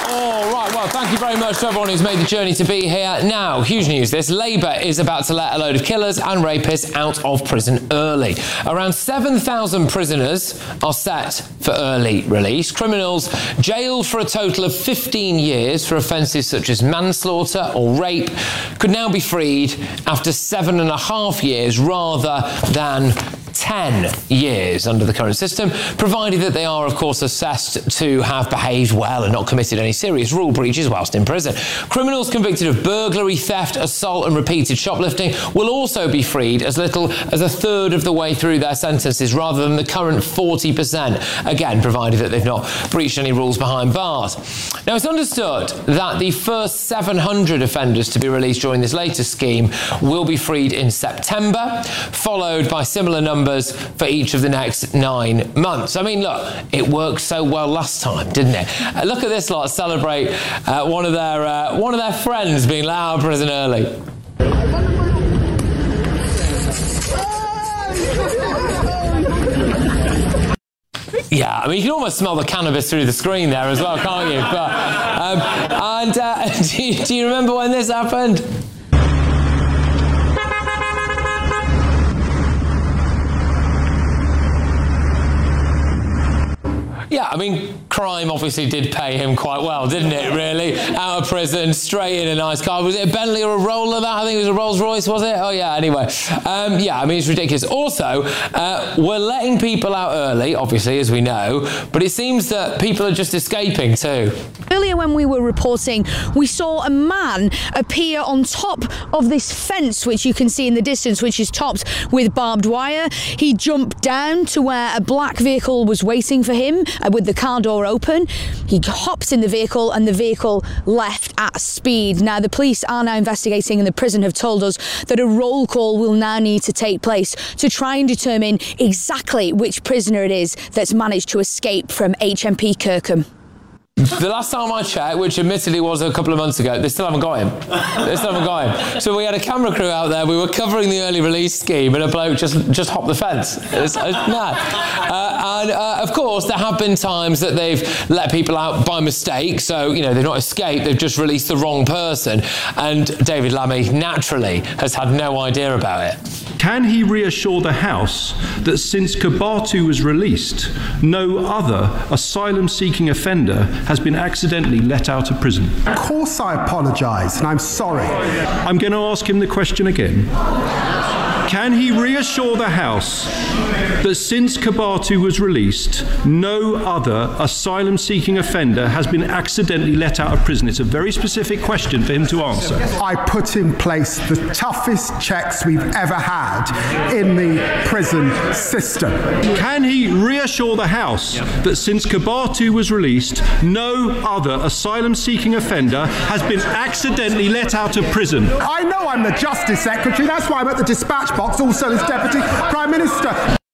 All right, well, thank you very much to everyone who's made the journey to be here. Now, huge news this. Labour is about to let a load of killers and rapists out of prison early. Around 7,000 prisoners are set for early release. Criminals jailed for a total of 15 years for offences such as manslaughter or rape could now be freed after 7.5 years rather than 10 years under the current system, provided that they are, of course, assessed to have behaved well and not committed any serious rule breaches whilst in prison. Criminals convicted of burglary, theft, assault and repeated shoplifting will also be freed as little as a third of the way through their sentences rather than the current 40%, again, provided that they've not breached any rules behind bars. Now, it's understood that the first 700 offenders to be released during this latest scheme will be freed in September, followed by similar numbers for each of the next 9 months. I mean, look, it worked so well last time, didn't it? Look at this lot celebrate one of their friends being let out of prison early. Yeah, I mean, you can almost smell the cannabis through the screen there as well, can't you? But do you remember when this happened? Yeah, I mean, crime obviously did pay him quite well, didn't it, really? Out of prison, straight in a nice car. Was it a Bentley or a Roller? I think it was a Rolls Royce, was it? Oh, yeah, anyway. Yeah, I mean, it's ridiculous. Also, we're letting people out early, obviously, as we know, but it seems that people are just escaping too. Earlier when we were reporting, we saw a man appear on top of this fence, which you can see in the distance, which is topped with barbed wire. He jumped down to where a black vehicle was waiting for him with the car door open. He hops in the vehicle and the vehicle left at speed. Now, the police are now investigating and the prison have told us that a roll call will now need to take place to try and determine exactly which prisoner it is that's managed to escape from HMP Kirkham. The last time I checked, which admittedly was a couple of months ago, they still haven't got him. They still haven't got him. So we had a camera crew out there, we were covering the early release scheme and a bloke just hopped the fence. It's mad. Of course, there have been times that they've let people out by mistake, so, you know, they've not escaped, they've just released the wrong person. And David Lammy, naturally, has had no idea about it. Can he reassure the House that since Kibatu was released, no other asylum-seeking offender has been accidentally let out of prison? Of course I apologise, and I'm sorry. I'm going to ask him the question again. Can he reassure the House that since Kibatu was released, no other asylum-seeking offender has been accidentally let out of prison? It's a very specific question for him to answer. I put in place the toughest checks we've ever had in the prison system. Can he reassure the House that since Kibatu was released, no other asylum-seeking offender has been accidentally let out of prison? I know I'm the Justice Secretary, that's why I'm at the dispatch box, also as Deputy Prime Minister.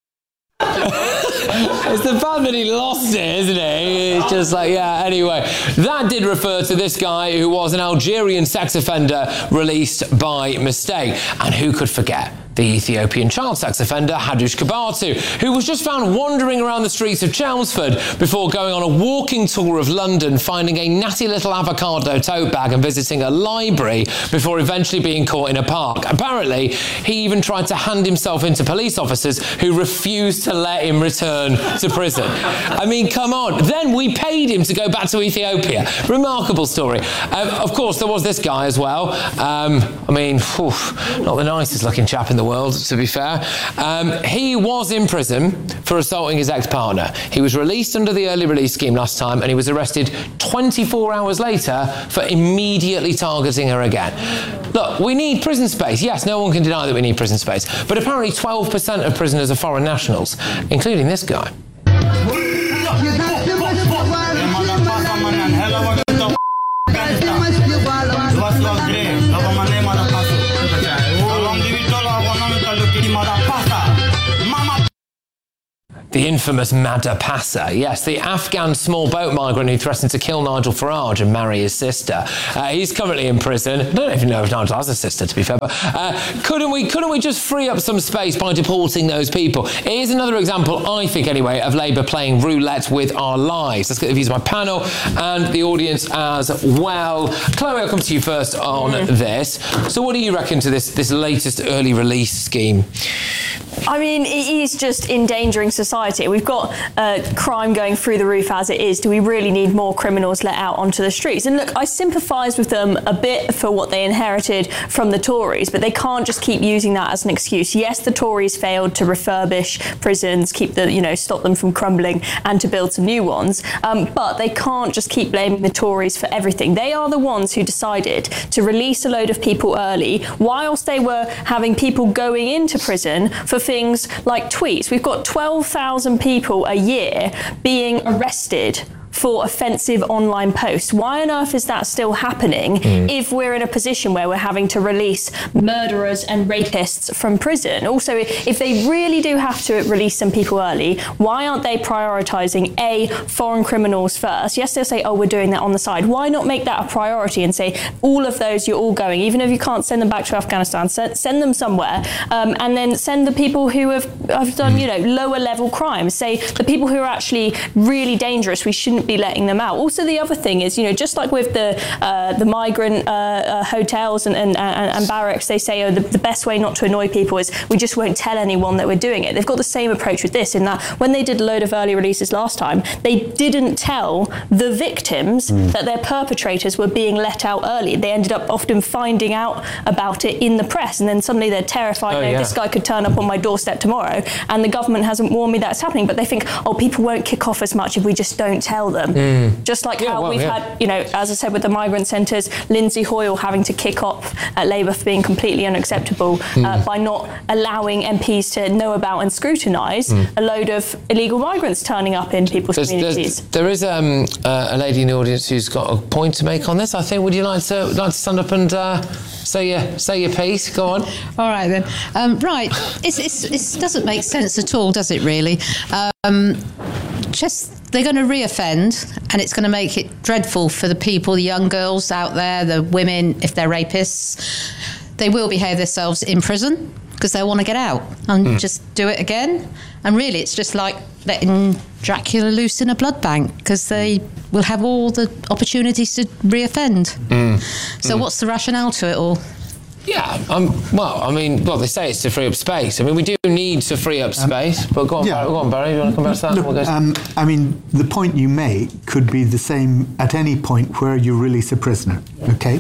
It's the fact that he lost it, isn't it? It's just like, yeah, anyway. That did refer to this guy who was an Algerian sex offender released by mistake. And who could forget the Ethiopian child sex offender Hadush Kibatu, who was just found wandering around the streets of Chelmsford before going on a walking tour of London, finding a natty little avocado tote bag and visiting a library before eventually being caught in a park. Apparently, he even tried to hand himself into police officers who refused to let him return to prison. I mean, come on. Then we paid him to go back to Ethiopia. Remarkable story. Of course, there was this guy as well. I mean, not the nicest looking chap in the world, to be fair. He was in prison for assaulting his ex-partner. He was released under the early release scheme last time, and he was arrested 24 hours later for immediately targeting her again. Look, we need prison space. Yes, no one can deny that we need prison space. But apparently 12% of prisoners are foreign nationals, including this guy. The infamous Madha Passa. Yes, the Afghan small boat migrant who threatened to kill Nigel Farage and marry his sister. He's currently in prison. I don't even know if Nigel has a sister, to be fair, but couldn't we just free up some space by deporting those people? It is another example, I think anyway, of Labour playing roulette with our lives. Let's get the views of my panel and the audience as well. Chloe, I'll come to you first on this. So what do you reckon to this latest early release scheme? I mean, it is just endangering society. We've got crime going through the roof as it is. Do we really need more criminals let out onto the streets? And look, I sympathise with them a bit for what they inherited from the Tories, but they can't just keep using that as an excuse. Yes, the Tories failed to refurbish prisons, stop them from crumbling and to build some new ones, but they can't just keep blaming the Tories for everything. They are the ones who decided to release a load of people early whilst they were having people going into prison for things like tweets. We've got 12,000 people a year being arrested for offensive online posts. Why on earth is that still happening if we're in a position where we're having to release murderers and rapists from prison? Also, if they really do have to release some people early, why aren't they prioritising foreign criminals first? Yes, they'll say, oh, we're doing that on the side. Why not make that a priority and say, all of those, you're all going, even if you can't send them back to Afghanistan, send them somewhere, and then send the people who have done, lower level crimes. Say the people who are actually really dangerous, we shouldn't be letting them out. Also, the other thing is, just like with the migrant hotels and barracks, they say, the best way not to annoy people is we just won't tell anyone that we're doing it. They've got the same approach with this, in that when they did a load of early releases last time, they didn't tell the victims that their perpetrators were being let out early. They ended up often finding out about it in the press, and then suddenly they're terrified, this guy could turn up on my doorstep tomorrow, and the government hasn't warned me that's happening. But they think, people won't kick off as much if we just don't tell them. Just like how we've had, as I said, with the migrant centres, Lindsay Hoyle having to kick off at Labour for being completely unacceptable by not allowing MPs to know about and scrutinise a load of illegal migrants turning up in people's communities. There is a lady in the audience who's got a point to make on this. I think. Would you like to stand up and say your piece? Go on. All right then. Right, it doesn't make sense at all, does it? Really? They're going to reoffend, and it's going to make it dreadful for the people, the young girls out there, the women, if they're rapists. They will behave themselves in prison because they want to get out and just do it again. And really, it's just like letting Dracula loose in a blood bank, because they will have all the opportunities to reoffend. So what's the rationale to it all? Yeah, they say it's to free up space. I mean, we do need to free up space, but go on, Barry, you want to come back to that? Look, the point you make could be the same at any point where you release a prisoner, okay?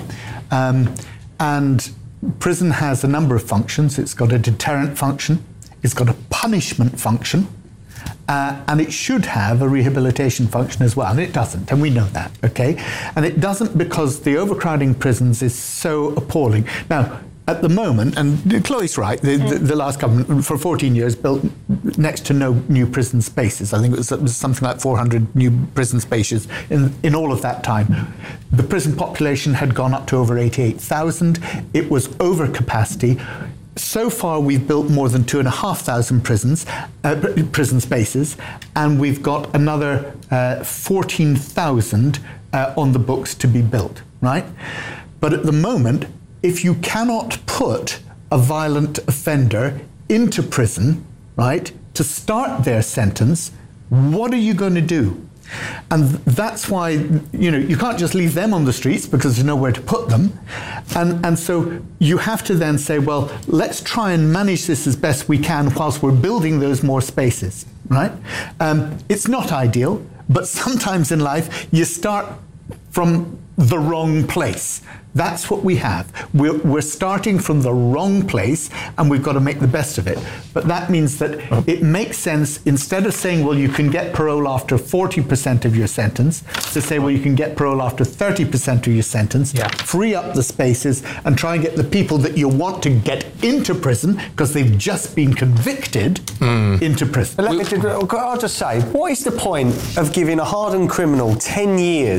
And prison has a number of functions. It's got a deterrent function, it's got a punishment function, and it should have a rehabilitation function as well, and it doesn't, and we know that, okay? And it doesn't because the overcrowding prisons is so appalling. Now, at the moment, and Chloe's right, the last government for 14 years built next to no new prison spaces. I think it was something like 400 new prison spaces in all of that time. The prison population had gone up to over 88,000. It was over capacity. So far, we've built more than 2,500 prison spaces, and we've got another 14,000 on the books to be built, right? But at the moment, if you cannot put a violent offender into prison, right, to start their sentence, what are you going to do? And that's why, you can't just leave them on the streets because there's nowhere to put them. And so you have to then say, well, let's try and manage this as best we can whilst we're building those more spaces, right? It's not ideal, but sometimes in life you start from the wrong place. That's what we have. We're starting from the wrong place, and we've got to make the best of it. But that means that it makes sense, instead of saying, well, you can get parole after 40% of your sentence, to say, well, you can get parole after 30% of your sentence, free up the spaces, and try and get the people that you want to get into prison, because they've just been convicted, into prison. I'll just say, what is the point of giving a hardened criminal 10 years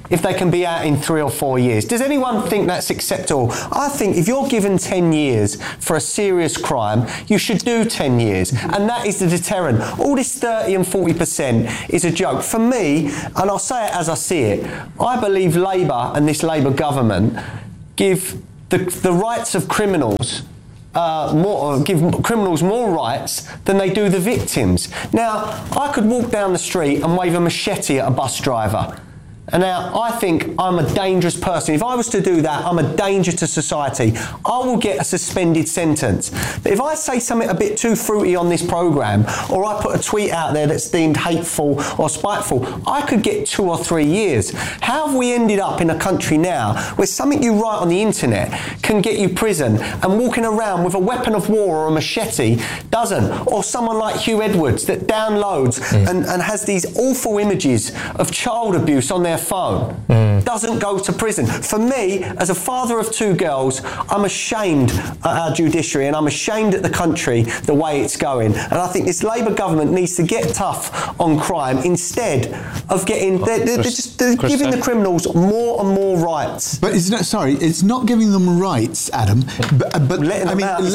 if they can be out in 3 or 4 years. Does anyone think that's acceptable? I think if you're given 10 years for a serious crime, you should do 10 years. And that is the deterrent. All this 30 and 40% is a joke. For me, and I'll say it as I see it, I believe Labour and this Labour government give the rights of criminals give criminals more rights than they do the victims. Now, I could walk down the street and wave a machete at a bus driver. And now, I think I'm a dangerous person. If I was to do that, I'm a danger to society. I will get a suspended sentence. But if I say something a bit too fruity on this programme, or I put a tweet out there that's deemed hateful or spiteful, I could get 2 or 3 years. How have we ended up in a country now where something you write on the internet can get you prison, and walking around with a weapon of war or a machete doesn't? Or someone like Hugh Edwards that downloads and has these awful images of child abuse on their phone doesn't go to prison. For me, as a father of 2 girls, I'm ashamed at our judiciary, and I'm ashamed at the country the way it's going. And I think this Labour government needs to get tough on crime instead of getting... They're giving the criminals more and more rights. But it's not giving them rights, Adam. But letting them out,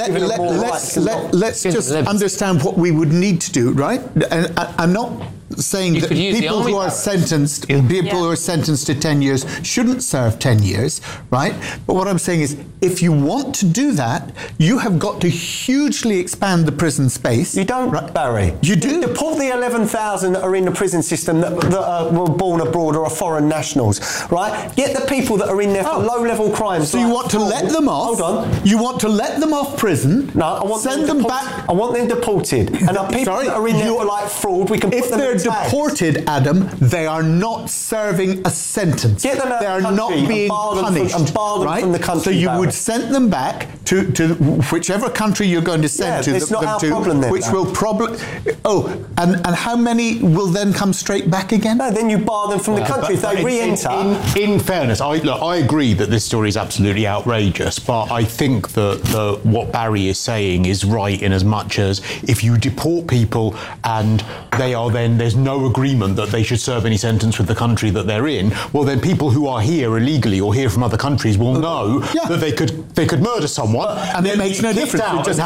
let's just understand what we would need to do, right? And I'm not saying that people who are sentenced, who are sentenced to 10 years shouldn't serve 10 years, right? But what I'm saying is, if you want to do that, you have got to hugely expand the prison space. You don't, right? Barry. You do. Deport the 11,000 that are in the prison system that were born abroad or are foreign nationals, right? Get the people that are in there for low-level crimes. So you want to let them off? Hold on. You want to let them off prison? No, I want send them back. I want them deported. And the people that are in there for like fraud, we can put them in tags. If they're deported, Adam, they are not serving a sentence. Get them out they of are the country not being punished. And bar them right? from the country. So you would send them back to whichever country you're going to send to. It's not our problem then. Which will probably... Oh, and how many will then come straight back again? No, then you bar them from the country if they re-enter. In fairness, I agree that this story is absolutely outrageous, but I think that what Barry is saying is right in as much as if you deport people and they are then, there's no agreement that they should serve any sentence with the country that they're in, well then people who are here illegally or here from other countries will know that they could murder someone, and it makes no difference.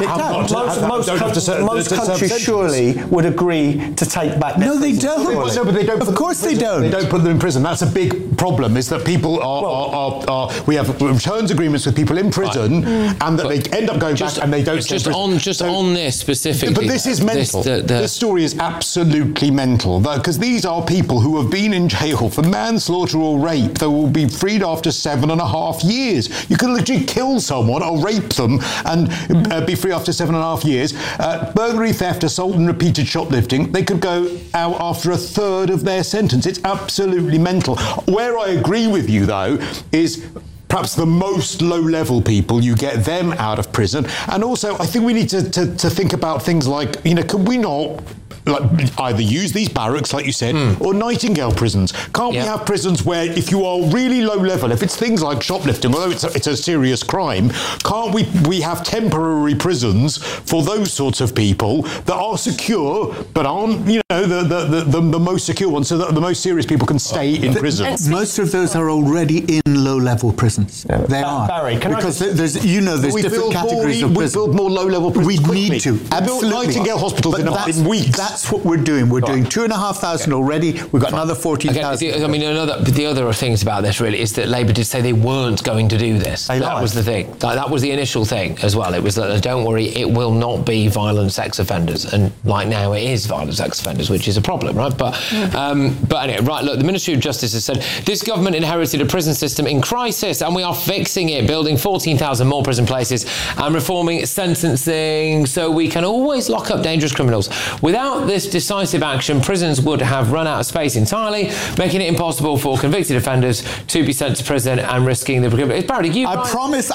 Most countries surely would agree to take back. No, they don't. No, but they don't. Of course they don't. They don't put them in prison. That's a big problem. Is that people are we have returns agreements with people in prison, and that they end up going back and they don't. On this specifically. But this is mental. This story is absolutely mental, because these are people who have been in jail for manslaughter or rape. They will be freed after 7.5 years. You can literally kill someone or rape them and be free after 7.5 years. Burglary, theft, assault and repeated shoplifting, they could go out after a third of their sentence. It's absolutely mental. Where I agree with you, though, is perhaps the most low-level people, you get them out of prison. And also, I think we need to think about things like, can we not either use these barracks, like you said, or Nightingale prisons? Can't we have prisons where if you are really low level, if it's things like shoplifting, although it's a serious crime, can't we have temporary prisons for those sorts of people that are secure but aren't, the most secure ones, so that the most serious people can stay in prison? Most of those are already in low-level prisons. Yeah. They are. Barry, there's different categories of prisons. We build more low-level prisons. We need to. Absolutely. Build Nightingale hospitals in weeks. That's what we're doing. We're doing 2,500 already. We've got another 14,000. The other things about this really is that Labour did say they weren't going to do this. That was the thing. That was the initial thing as well. It was that, don't worry, it will not be violent sex offenders. And like now it is violent sex offenders, which is a problem, right? But anyway, right, look, the Ministry of Justice has said this government inherited a prison system in crisis and we are fixing it, building 14,000 more prison places and reforming sentencing so we can always lock up dangerous criminals. Without this decisive action, prisons would have run out of space entirely, making it impossible for convicted offenders to be sent to prison and risking the... Barry, I promise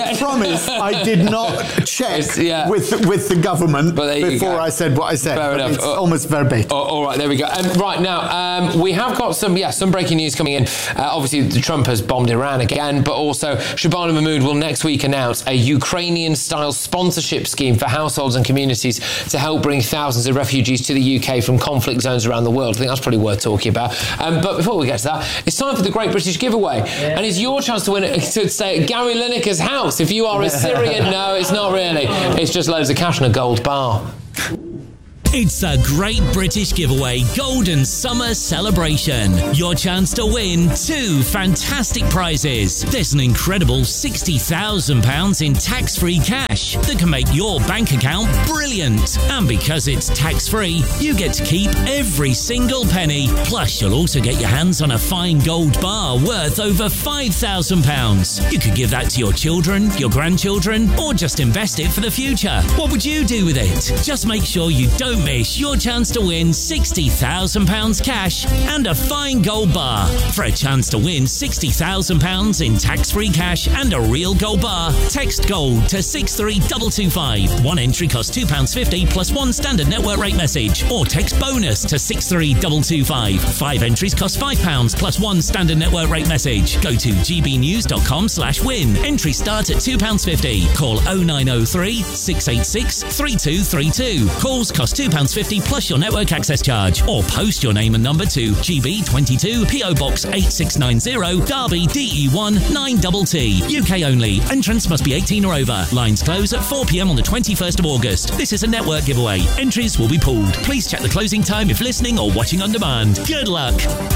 I did not check with the government before I said what I said. Fair enough. It's almost verbatim. All right, there we go. Right, now, we have got some breaking news coming in. Obviously, Trump has bombed Iran. Iran again, but also Shabana Mahmood will next week announce a Ukrainian-style sponsorship scheme for households and communities to help bring thousands of refugees to the UK from conflict zones around the world. I think that's probably worth talking about. But before we get to that, it's time for the Great British Giveaway. Yeah. And it's your chance to win it, to stay at Gary Lineker's house. If you are a Syrian, no, it's not really. It's just loads of cash and a gold bar. It's the Great British Giveaway Golden Summer Celebration. Your chance to win 2 fantastic prizes. There's an incredible £60,000 in tax-free cash that can make your bank account brilliant. And because it's tax-free, you get to keep every single penny. Plus, you'll also get your hands on a fine gold bar worth over £5,000. You could give that to your children, your grandchildren, or just invest it for the future. What would you do with it? Just make sure you don't miss your chance to win £60,000 cash and a fine gold bar. For a chance to win £60,000 in tax-free cash and a real gold bar, text GOLD to 63225. One entry costs £2.50 plus one standard network rate message, or text BONUS to 63225. 5 entries cost £5 plus one standard network rate message. Go to gbnews.com/win. Entry starts at £2.50. Call 0903 686 3232. Calls cost £2.50 plus your network access charge, or post your name and number to GB22 PO Box 8690 Derby DE1 9TT. UK only. Entrance must be 18 or over. Lines close at 4 p.m. on the 21st of August. This is a network giveaway. Entries will be pulled. Please check the closing time if listening or watching on demand. Good luck.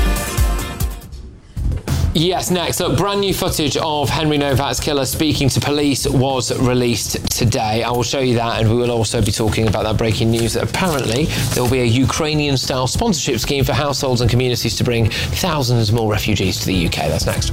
Yes, next. Look, brand new footage of Henry Novak's killer speaking to police was released today. I will show you that, and we will also be talking about that breaking news that apparently there will be a Ukrainian-style sponsorship scheme for households and communities to bring thousands more refugees to the UK. That's next.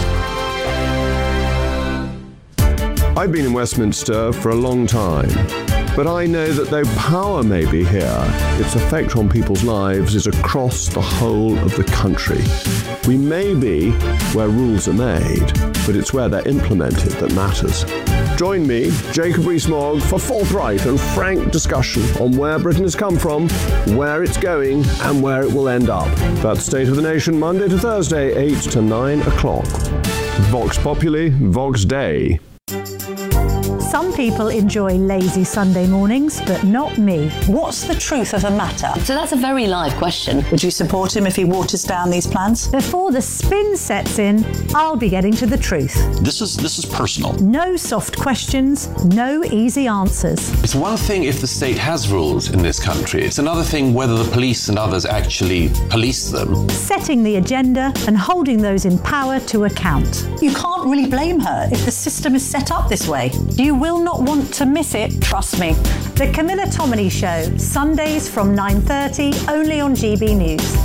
I've been in Westminster for a long time, but I know that though power may be here, its effect on people's lives is across the whole of the country. We may be where rules are made, but it's where they're implemented that matters. Join me, Jacob Rees-Mogg, for forthright and frank discussion on where Britain has come from, where it's going, and where it will end up. That's State of the Nation, Monday to Thursday, 8 to 9 o'clock. Vox Populi, Vox Dei. Some people enjoy lazy Sunday mornings, but not me. What's the truth of a matter? So that's a very live question. Would you support him if he waters down these plans? Before the spin sets in, I'll be getting to the truth. This is personal. No soft questions, no easy answers. It's one thing if the state has rules in this country. It's another thing whether the police and others actually police them. Setting the agenda and holding those in power to account. You can't really blame her if the system is set up this way. You will not want to miss it, trust me. The Camilla Tominey Show, Sundays from 9:30, only on GB News.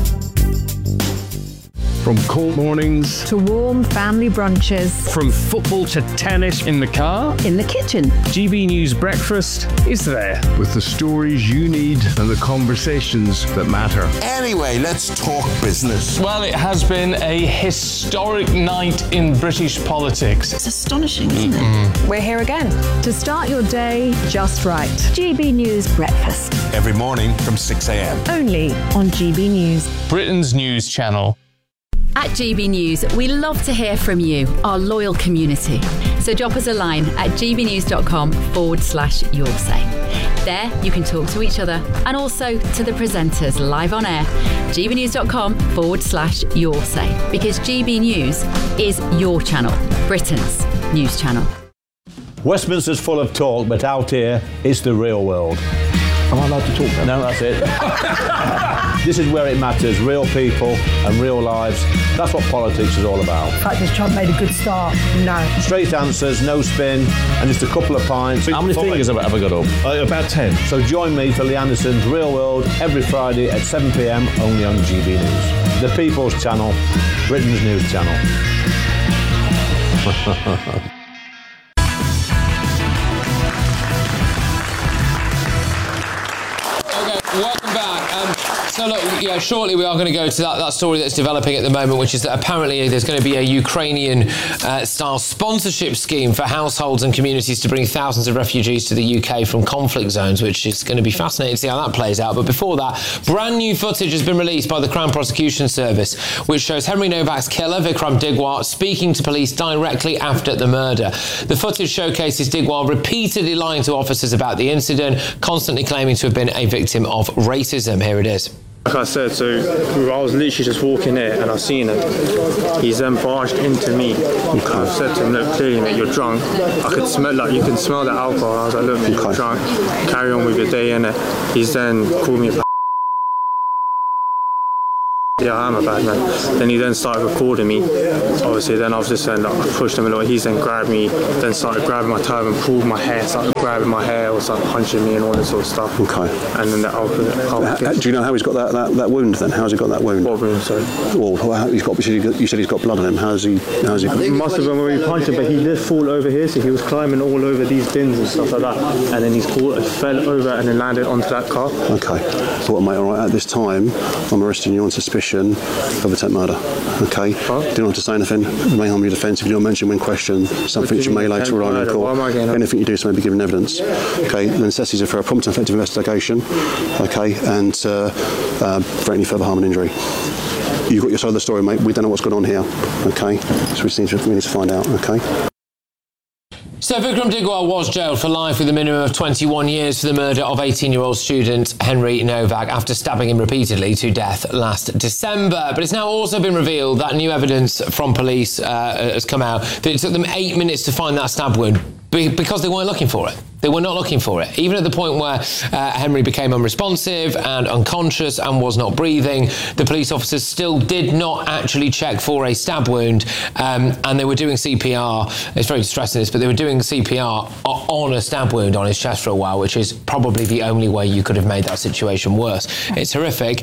From cold mornings to warm family brunches. From football to tennis in the car. In the kitchen. GB News Breakfast is there. With the stories you need and the conversations that matter. Anyway, let's talk business. Well, it has been a historic night in British politics. It's astonishing, isn't it? We're here again. To start your day just right. GB News Breakfast. Every morning from 6 a.m. Only on GB News. Britain's news channel. At GB News, we love to hear from you, our loyal community. So drop us a line at gbnews.com/yoursay. There, you can talk to each other and also to the presenters live on air. gbnews.com/yoursay. Because GB News is your channel, Britain's news channel. Westminster's full of talk, but out here, it's the real world. Am I allowed to talk now? No, that's it. This is where it matters, real people and real lives. That's what politics is all about. In fact, has Trump made a good start? No. Straight answers, no spin, and just a couple of pints. How many fingers have I got up? About 10. So join me for Lee Anderson's Real World every Friday at 7 p.m. only on GB News. The People's Channel, Britain's news channel. Welcome back. So look, yeah, shortly we are going to go to that story that's developing at the moment, which is that apparently there's going to be a Ukrainian-style sponsorship scheme for households and communities to bring thousands of refugees to the UK from conflict zones, which is going to be fascinating to see how that plays out. But before that, brand new footage has been released by the Crown Prosecution Service, which shows Henry Novak's killer, Vikram Digwar, speaking to police directly after the murder. The footage showcases Digwar repeatedly lying to officers about the incident, constantly claiming to have been a victim of racism. Here it is. Like I said, so I was literally just walking there and I seen him. He's then barged into me. And I said to him, look, clearly, mate, you're drunk. I could smell, like, you can smell the alcohol. I was like, look, mate, you're drunk. Carry on with your day, innit? He's then called me a yeah, I am a bad man. Then he then started recording me. Obviously, then I was just saying, like, I pushed him a little. He's then grabbed me, then started grabbing my turban, pulled my hair, started grabbing my hair, or started punching me and all this sort of stuff. Okay. And then do you know how he's got that wound then? How's he got that wound? What wound, sorry? Well, you said he's got blood on him. How's he got it? Must have been when we punched him, but he did fall over here, so he was climbing all over these bins and stuff like that. And then he fell over and then landed onto that car. Okay. So what, mate, all right, at this time, I'm arresting you on suspicion of attempt murder. Okay? Huh? Do not have to say anything. It may harm your defence if you don't mention when questioned something which you may later rely on in court. Anything you do so may be given evidence. Okay? The necessities are for a prompt and effective investigation. Okay? And for any further harm and injury. You've got your side of the story, mate. We don't know what's going on here. Okay? So we need to find out. Okay? So Vikram Digwar was jailed for life with a minimum of 21 years for the murder of 18-year-old student Henry Novak after stabbing him repeatedly to death last December. But it's now also been revealed that new evidence from police has come out that it took them 8 minutes to find that stab wound because they weren't looking for it. They were not looking for it. Even at the point where Henry became unresponsive and unconscious and was not breathing, the police officers still did not actually check for a stab wound, and they were doing CPR. It's very distressing, this, but they were doing CPR on a stab wound on his chest for a while, which is probably the only way you could have made that situation worse. It's horrific.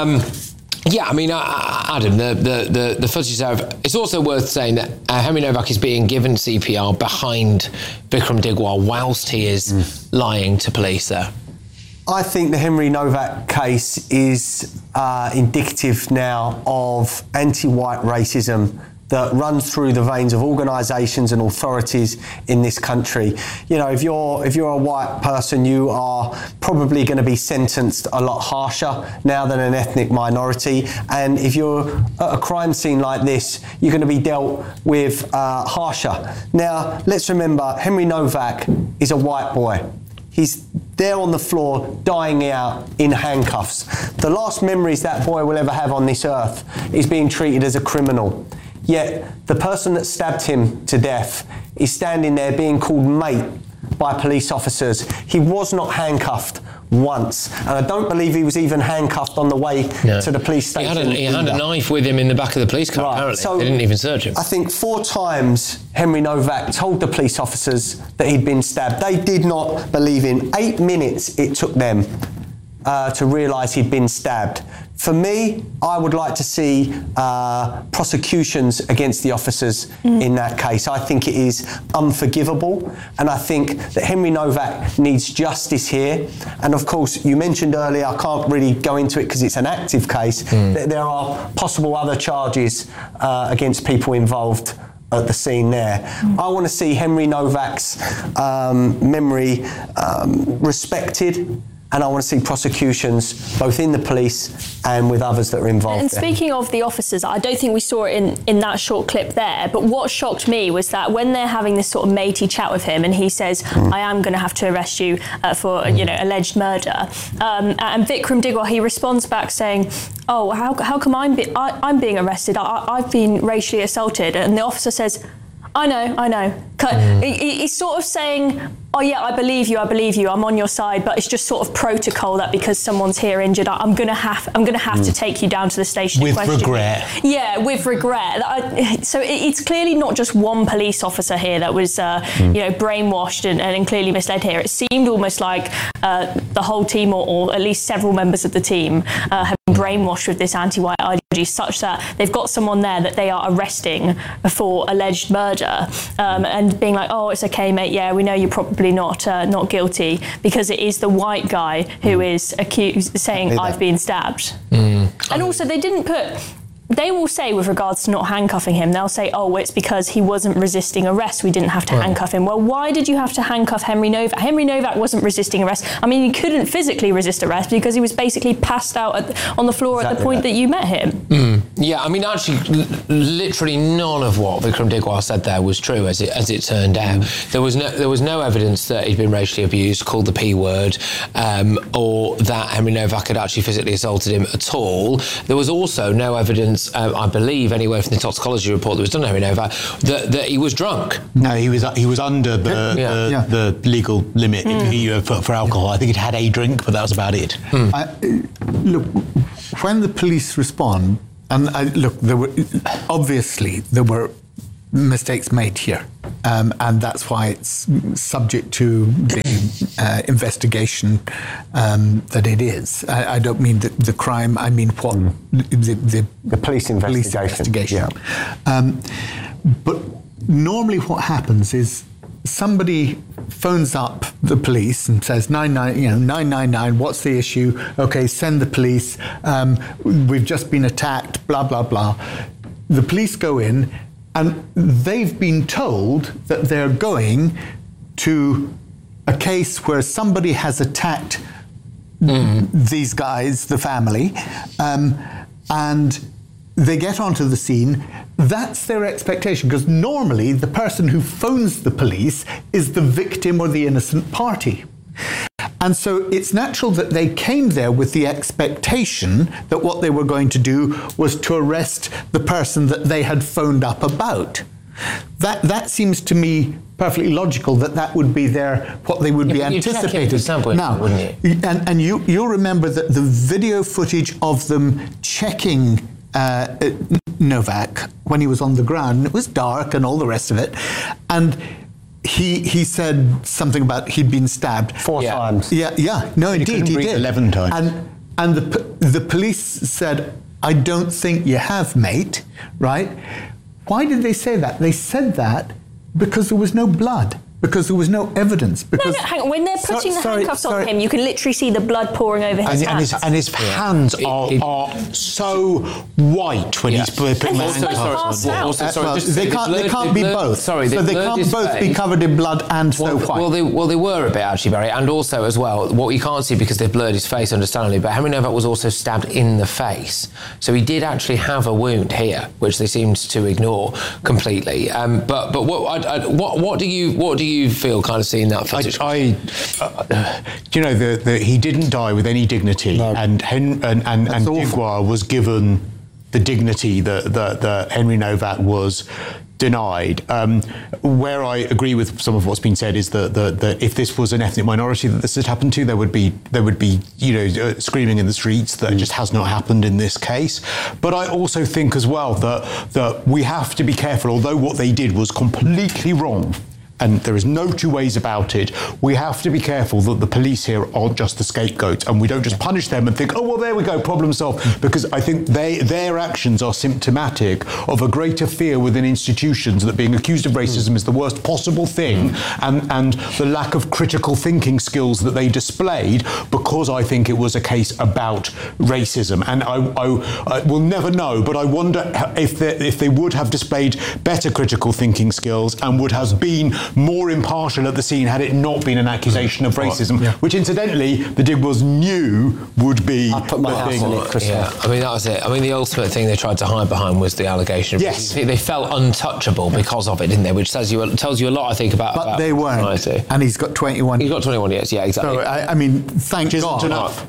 Yeah, I mean, Adam, the footage there. It's also worth saying that Henry Novak is being given CPR behind Vikram Digwar whilst he is lying to police there. I think the Henry Novak case is indicative now of anti-white racism that runs through the veins of organisations and authorities in this country. You know, if you're a white person, you are probably going to be sentenced a lot harsher now than an ethnic minority. And if you're at a crime scene like this, you're going to be dealt with harsher. Now, let's remember, Henry Novak is a white boy. He's there on the floor, dying out in handcuffs. The last memories that boy will ever have on this earth is being treated as a criminal. Yet the person that stabbed him to death is standing there being called mate by police officers. He was not handcuffed once, and I don't believe he was even handcuffed on the way to the police station. He had a knife with him in the back of the police car, apparently. So they didn't even search him. I think 4 times Henry Novak told the police officers that he'd been stabbed. They did not believe him. 8 minutes it took them to realise he'd been stabbed. For me, I would like to see prosecutions against the officers in that case. I think it is unforgivable, and I think that Henry Novak needs justice here. And of course, you mentioned earlier, I can't really go into it because it's an active case, that there are possible other charges against people involved at the scene there. I want to see Henry Novak's memory respected, and I want to see prosecutions both in the police and with others that are involved. And speaking of the officers, I don't think we saw it in that short clip there, but what shocked me was that when they're having this sort of matey chat with him and he says, I am going to have to arrest you for alleged murder, and Vikram Digwar, he responds back saying, oh, how come I'm being arrested? I've been racially assaulted. And the officer says, I know. He's sort of saying, oh yeah, I believe you, I'm on your side, but it's just sort of protocol that because someone's here injured, I'm gonna have to take you down to the station with regret. Yeah, with regret. So it's clearly not just one police officer here that was brainwashed and clearly misled here. It seemed almost like the whole team, or at least several members of the team, have been brainwashed with this anti-white ideology, such that they've got someone there that they are arresting for alleged murder, and being like, oh, it's okay, mate, yeah, we know you're probably not guilty, because it is the white guy who is accused, saying, I've been stabbed. And also, they will say, with regards to not handcuffing him, they'll say, oh, it's because he wasn't resisting arrest, we didn't have to handcuff him. Well, why did you have to handcuff Henry Novak? Henry Novak wasn't resisting arrest. I mean, he couldn't physically resist arrest because he was basically passed out on the floor at the point that you met him. Yeah, I mean, actually, literally none of what Vikram Digwal said there was true, as it turned out. There was no evidence that he'd been racially abused, called the P word, or that Henry Novak had actually physically assaulted him at all. There was also no evidence, I believe, anyway, from the toxicology report that was done on Henry Novak, that he was drunk. No, he was under the legal limit for alcohol. I think he'd had a drink, but that was about it. Look, when the police respond, and there were mistakes made here, and that's why it's subject to the investigation that it is. I don't mean the crime, I mean what the police investigation. But normally what happens is somebody phones up the police and says 999, what's the issue? Okay, send the police. We've just been attacked, blah blah blah. The police go in, and they've been told that they're going to a case where somebody has attacked these guys, the family, and they get onto the scene. That's their expectation, because normally the person who phones the police is the victim or the innocent party. And so it's natural that they came there with the expectation that what they were going to do was to arrest the person that they had phoned up about. That seems to me perfectly logical, that would be what they would be anticipating. Now, and you'll remember that the video footage of them checking Novak when he was on the ground, it was dark and all the rest of it, and he said something about he'd been stabbed 4 times. No, indeed, he did 11 times. And the police said, I don't think you have, mate, right? Why did they say that? They said that because there was no blood, because there was no evidence. Because hang on. When they're putting the handcuffs on him, you can literally see the blood pouring over his hands. And his hands are so white when he's putting the handcuffs on. They can't be both. So they can't both be covered in blood and so white. Well, they were a bit, actually, Barry. And also, as well, what you can't see because they've blurred his face, understandably, but Henry Novak was also stabbed in the face. So he did actually have a wound here, which they seemed to ignore completely. But what do you feel kind of seeing that footage? He didn't die with any dignity, and Digwal was given the dignity that Henry Novak was denied. Where I agree with some of what's been said is that if this was an ethnic minority that this had happened to, there would be screaming in the streets. That just has not happened in this case. But I also think as well that we have to be careful. Although what they did was completely wrong, and there is no two ways about it, we have to be careful that the police here aren't just the scapegoats, and we don't just punish them and think, oh, well, there we go, problem solved, because I think their actions are symptomatic of a greater fear within institutions that being accused of racism is the worst possible thing, and the lack of critical thinking skills that they displayed, because I think it was a case about racism. And I will never know, but I wonder if they would have displayed better critical thinking skills and would have been more impartial at the scene had it not been an accusation of racism, which incidentally the Digwals knew would be I put my house on it, Chris. Yeah, I mean, that was it. I mean, the ultimate thing they tried to hide behind was the allegation of racism. They felt untouchable because of it, didn't they? Which tells you a lot, I think, about they weren't. Society. And he's got 21. He's got 21 years, yeah, exactly. So, I mean, thank God.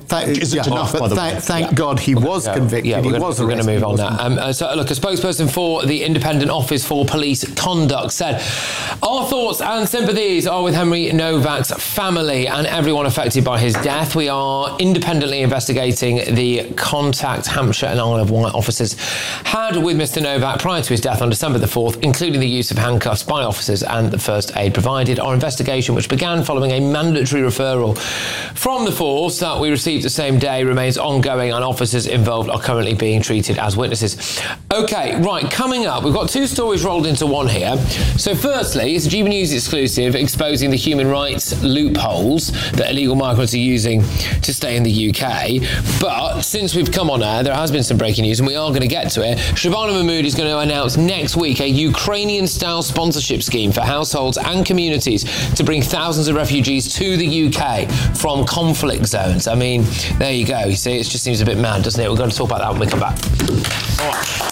Thank God he was convicted. Yeah, we're going to move on now. So, look, a spokesperson for the Independent Office for Police Conduct said, our thoughts thoughts and sympathies are with Henry Novak's family and everyone affected by his death. We are independently investigating the contact Hampshire and Isle of Wight officers had with Mr. Novak prior to his death on December the 4th, including the use of handcuffs by officers and the first aid provided. Our investigation, which began following a mandatory referral from the force that we received the same day, remains ongoing and officers involved are currently being treated as witnesses. OK, right, coming up, we've got two stories rolled into one here. So firstly, it's a GB News exclusive exposing the human rights loopholes that illegal migrants are using to stay in the UK. But since we've come on air, there has been some breaking news and we are going to get to it. Shabana Mahmood is going to announce next week a Ukrainian-style sponsorship scheme for households and communities to bring thousands of refugees to the UK from conflict zones. I mean, there you go. You see, it just seems a bit mad, doesn't it? We're going to talk about that when we come back. All right.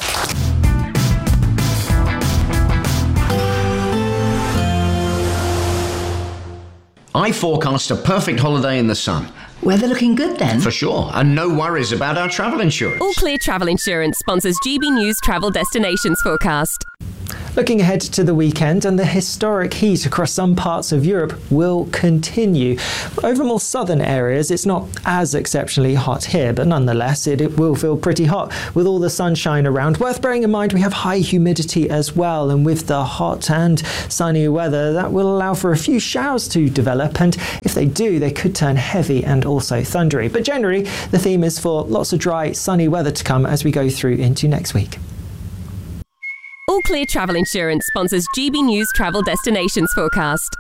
I forecast a perfect holiday in the sun. Weather looking good then? For sure, and no worries about our travel insurance. All Clear Travel Insurance sponsors GB News Travel Destinations Forecast. Looking ahead to the weekend, and the historic heat across some parts of Europe will continue. Over more southern areas, it's not as exceptionally hot here, but nonetheless, it will feel pretty hot with all the sunshine around. Worth bearing in mind, we have high humidity as well, and with the hot and sunny weather, that will allow for a few showers to develop, and if they do, they could turn heavy and also thundery. But generally, the theme is for lots of dry, sunny weather to come as we go through into next week. All Clear Travel Insurance sponsors GB News Travel Destinations Forecast.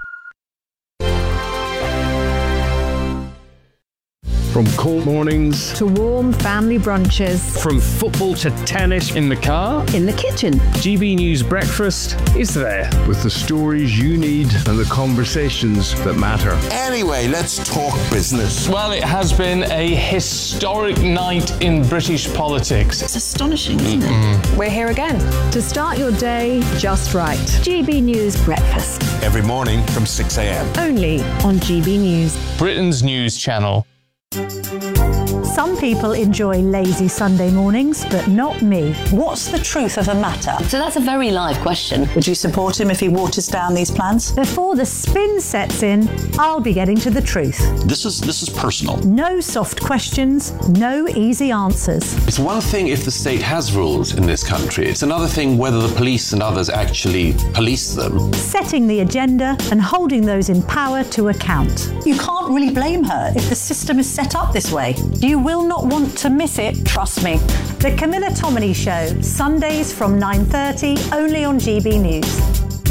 From cold mornings to warm family brunches, from football to tennis in the car, in the kitchen, GB News Breakfast is there. with the stories you need and the conversations that matter. Anyway, let's talk business. Well, it has been a historic night in British politics. It's astonishing, isn't it? We're here again to start your day just right. GB News Breakfast. Every morning from 6 a.m. Only on GB News. Britain's news channel. Some people enjoy lazy Sunday mornings, but not me. What's the truth of a matter? So that's a very live question. Would you support him if he waters down these plans? Before the spin sets in, I'll be getting to the truth. This is personal. No soft questions, no easy answers. It's one thing if the state has rules in this country. It's another thing whether the police and others actually police them. Setting the agenda and holding those in power to account. You can't really blame her if the system is set up this way. You will not want to miss it, trust me. The Camilla Tominey Show, Sundays from 9:30, only on GB News.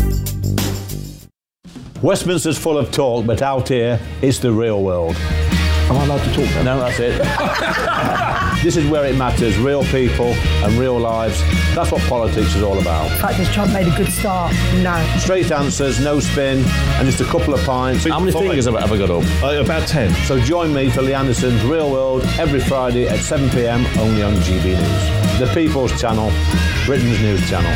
Westminster's full of talk, but out here, it's the real world. Am I allowed to talk then? No, that's it. This is where it matters, real people and real lives. That's what politics is all about. In fact, has Trump made a good start? No. Straight answers, no spin, and just a couple of pints. How many fingers have I got up? About 10. So join me for Lee Anderson's Real World every Friday at 7 p.m, only on GB News. The People's Channel, Britain's news channel.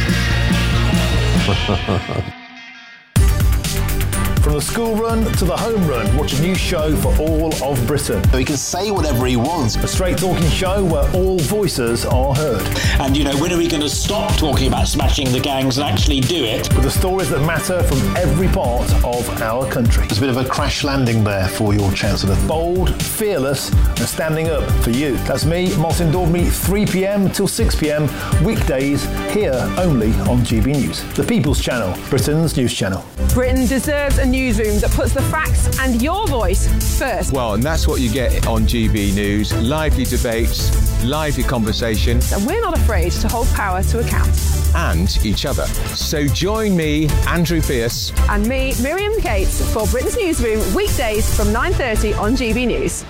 From the school run to the home run, watch a new show for all of Britain. He can say whatever he wants. A straight talking show where all voices are heard. And, when are we going to stop talking about smashing the gangs and actually do it? With the stories that matter from every part of our country. There's a bit of a crash landing there for your Chancellor. Bold, fearless, and standing up for you. That's me, Martin Daubney, 3 p.m. till 6 p.m, weekdays, here only on GB News. The People's Channel, Britain's news channel. Britain deserves a newsroom that puts the facts and your voice first. Well, and that's what you get on GB News. Lively debates, lively conversation. And we're not afraid to hold power to account. And each other. So join me, Andrew Pierce. And me, Miriam Cates, for Britain's Newsroom, weekdays from 9:30 on GB News.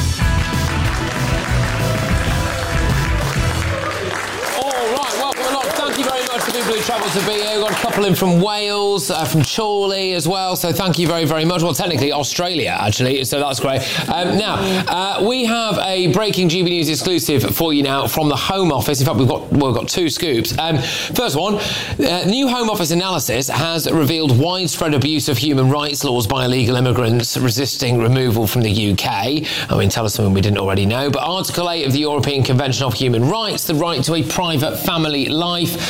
Thank you very much to people who travelled to be here. We've got a couple in from Wales, from Chorley as well, so thank you very, very much. Well, technically Australia, actually, so that's great. Now, we have a breaking GB News exclusive for you now from the Home Office. In fact, we've got two scoops. First one, new Home Office analysis has revealed widespread abuse of human rights laws by illegal immigrants resisting removal from the UK. Tell us something we didn't already know. But Article 8 of the European Convention of Human Rights, the right to a private family life,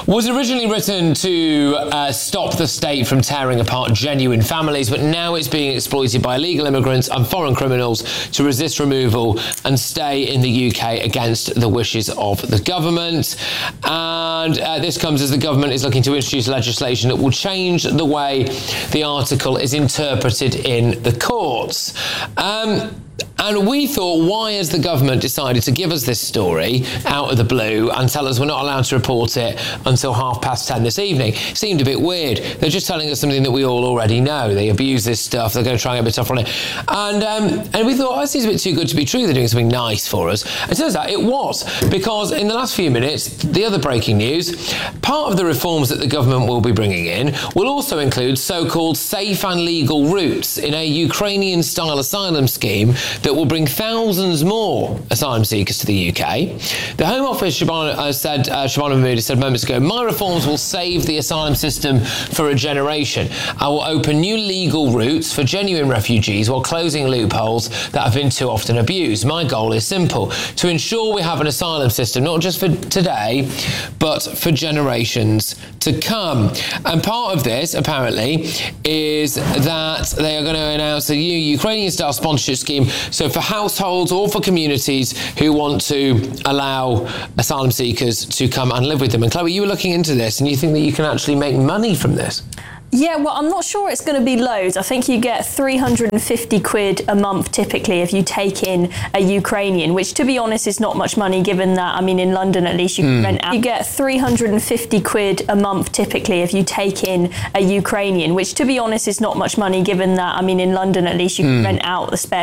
was originally written to stop the state from tearing apart genuine families, but now it's being exploited by illegal immigrants and foreign criminals to resist removal and stay in the UK against the wishes of the government. And this comes as the government is looking to introduce legislation that will change the way the article is interpreted in the courts. And we thought, why has the government decided to give us this story out of the blue and tell us we're not allowed to report it until 10:30 this evening? It seemed a bit weird. They're just telling us something that we all already know. They abuse this stuff. They're going to try and get a bit tougher on it. And we thought, this is a bit too good to be true. They're doing something nice for us. And it turns out it was, because in the last few minutes, the other breaking news, part of the reforms that the government will be bringing in will also include so-called safe and legal routes in a Ukrainian-style asylum scheme that will bring thousands more asylum seekers to the UK. The Home Office, Shabana Mahmood said moments ago, my reforms will save the asylum system for a generation. I will open new legal routes for genuine refugees while closing loopholes that have been too often abused. My goal is simple, to ensure we have an asylum system, not just for today, but for generations to come. And part of this, apparently, is that they are going to announce a new Ukrainian-style sponsorship scheme, so for households or for communities who want to allow asylum seekers to come and live with them. And Chloe, you were looking into this, and you think that you can actually make money from this? Yeah, well, I'm not sure it's going to be loads. I think you get 350 quid a month typically if you take in a Ukrainian, which, to be honest, is not much money given that, I mean, in London at least you can rent out. You get 350 quid a month typically if you take in a Ukrainian, which, to be honest, is not much money given that, I mean, in London at least you can rent out the spare